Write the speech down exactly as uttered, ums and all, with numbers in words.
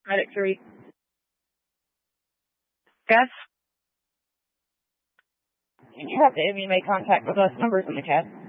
Medic three. Gus? You have to make contact with us numbers in the chat.